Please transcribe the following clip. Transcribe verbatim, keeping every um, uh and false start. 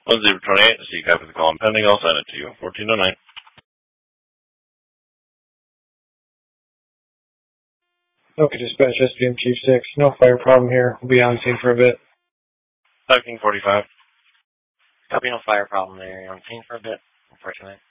one zero two eight, see copy of the call pending. I'll send it to you. fourteen oh nine. Okay, dispatch, S B M Chief six. No fire problem here. We'll be on scene for a bit. Viking forty-five. Copy, no fire problem there. You're on scene for a bit, unfortunately.